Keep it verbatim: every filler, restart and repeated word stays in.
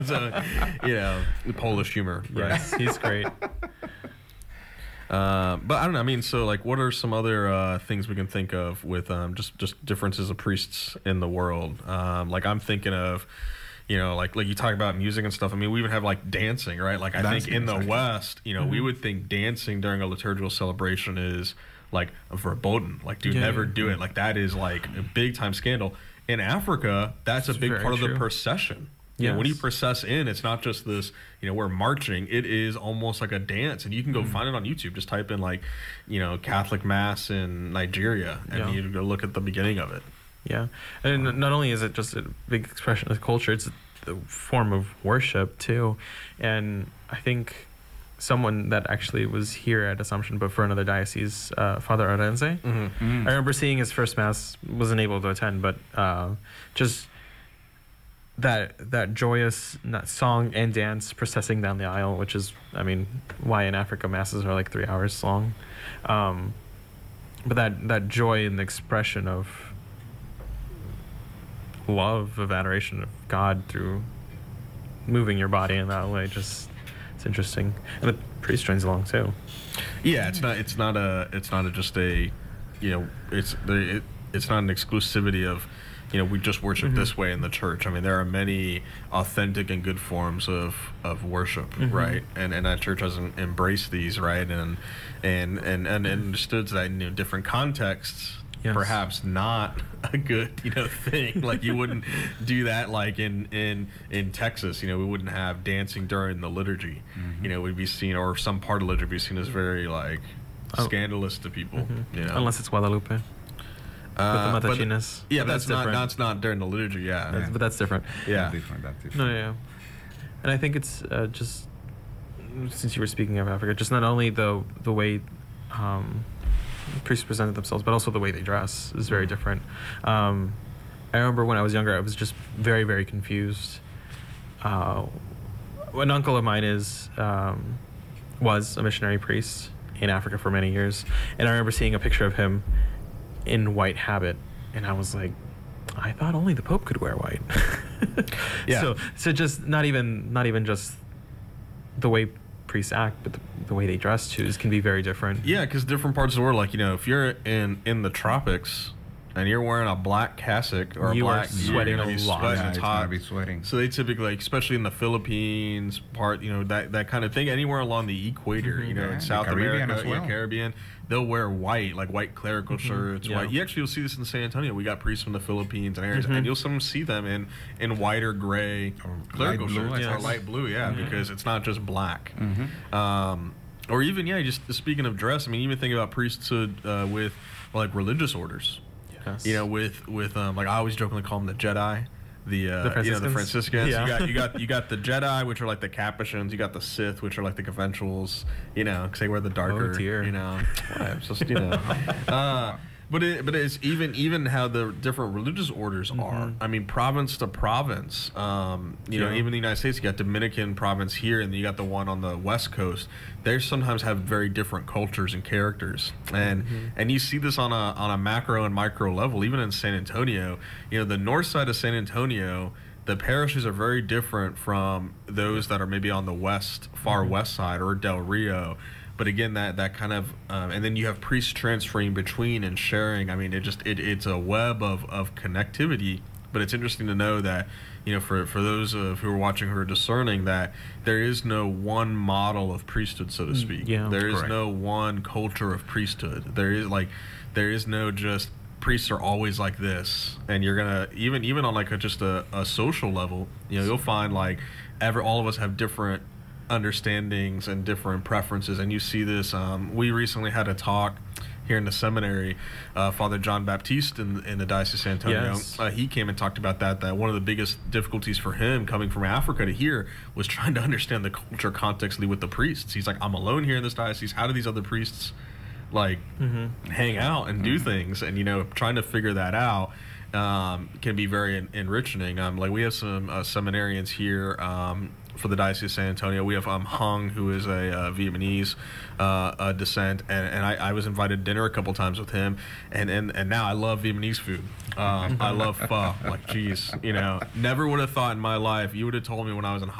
So, you know, Polish humor. Right? Yes, he's great. Uh, but I don't know. I mean, so like, what are some other uh, things we can think of with um, just just differences of priests in the world? Um, like I'm thinking of, you know, like like you talk about music and stuff. I mean, we even have like dancing, right? Like I Dancing, think in the exactly. West, you know, Mm-hmm. we would think dancing during a liturgical celebration is like verboten. Like, dude, Yeah, never yeah. do it. Like that is like a big time scandal. In Africa, that's a It's big very part of the true. procession. Yeah, when you Yes. process in, it's not just this, you know, we're marching. It is almost like a dance. And you can go Mm. find it on YouTube. Just type in, like, you know, Catholic Mass in Nigeria, and Yeah. you go look at the beginning of it. Yeah, and not only is it just a big expression of culture, it's a form of worship too. And I think someone that actually was here at Assumption, but for another diocese, uh, Father Arenze. Mm-hmm. I remember seeing his first mass, wasn't able to attend, but uh, just that that joyous not song and dance processing down the aisle, which is, I mean, why in Africa masses are like three hours long. Um, but that that joy and the expression of love, of adoration of God through moving your body in that way, just it's interesting. And the priest joins along too. Yeah, it's not. It's not a. It's not a, just a. You know, it's the. It, it's not an exclusivity of. You know, we just worship Mhm. this way in the church. I mean, there are many authentic and good forms of, of worship, Mhm. right? And and that church doesn't embrace these, right? And and and and understood that in, you know, different contexts, Yes. perhaps not a good, you know, thing. Like you wouldn't do that like in in in Texas. You know, we wouldn't have dancing during the liturgy. Mhm. You know, we'd be seen, or some part of liturgy be seen as very like Oh. scandalous to people. Mhm. You know, Unless it's Guadalupe. uh, with the but- Matachinas. Yeah, But that's, that's not different. that's not during the liturgy. Yeah, That's- But that's different. yeah. That's different. That's different. No, yeah. And I think it's uh, just, since you were speaking of Africa, just not only the the way um, priests presented themselves, but also the way they dress is very different. Um, I remember when I was younger, I was just very, very confused. Uh, an uncle of mine is um, was a missionary priest in Africa for many years, and I remember seeing a picture of him in white habit, and I was like, I thought only the Pope could wear white. Yeah. So, so just not even not even just the way priests act, but the, the way they dress too is, can be very different. Yeah, because different parts of the world, like, you know, if you're in in the tropics and you're wearing a black cassock or a You are black, sweating you're a gonna be lot. sweating, Yeah, it's it's gonna hot. be sweating. So they typically, like, especially in the Philippines part, you know, that that kind of thing, anywhere along the equator, Mhm. you know, Yeah, in the South Caribbean America, as well. yeah, Caribbean, they'll wear white, like white clerical shirts. Yeah. White. You actually, you'll see this in San Antonio. We got priests from the Philippines and areas, Mhm. and you'll sometimes see them in in white or gray Or clerical light blue, shirts, I or guess. light blue, yeah, Mhm. because it's not just black. Mm-hmm. Um, or even, yeah, just speaking of dress, I mean, even think about priesthood uh, with like religious orders. Yes. You know, with with um, like I always jokingly call them the Jedi, the, uh, The you know, the Franciscans? Franciscans. Yeah. You got you got you got the Jedi, which are like the Capuchins. You got the Sith, which are like the conventuals. You know, because they wear the darker. Oh, dear. You know, well, it's just, you know. Uh, but it, but it's even even how the different religious orders are. Mhm. I mean, province to province. Um, you know, Yeah. even the United States, you got Dominican province here, and you got the one on the West Coast. They sometimes have very different cultures and characters, and Mhm. and you see this on a on a macro and micro level. Even in San Antonio, you know, the north side of San Antonio, the parishes are very different from those that are maybe on the west, far Mhm. west side, or Del Rio. But again, that that kind of, um, and then you have priests transferring between and sharing. I mean, it just it, it's a web of, of connectivity. But it's interesting to know that, you know, for for those of who are watching who are discerning, that there is no one model of priesthood, so to speak. yeah. There is Correct. no one culture of priesthood. There is like, there is no just priests are always like this, and you're gonna even even on like a, just a, a social level, you know, you'll find like ever all of us have different understandings and different preferences, and you see this. Um, we recently had a talk here in the seminary, uh, Father John Baptiste in, in the Diocese of San Antonio. Yes. Uh, he came and talked about that, that one of the biggest difficulties for him coming from Africa to here was trying to understand the culture contextually with the priests. He's like, I'm alone here in this diocese. How do these other priests like Mhm. hang out and do things? And, you know, trying to figure that out. um, can be very en- enriching. Um, like we have some uh, seminarians here. Um, for the Diocese of San Antonio, we have um, Hung, who is a uh, Vietnamese uh, uh, descent, and, and I, I was invited to dinner a couple times with him, and, and, and now I love Vietnamese food. Um, I love pho. Like, geez, you know, never would have thought in my life, you would have told me when I was in high